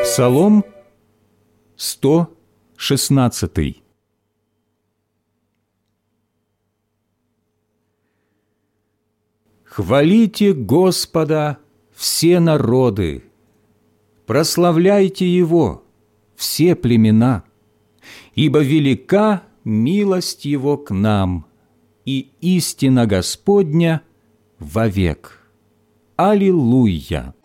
Псалом 116. Хвалите Господа все народы, прославляйте Его все племена, ибо велика милость Его к нам, и истина Господня вовек. Аллилуйя!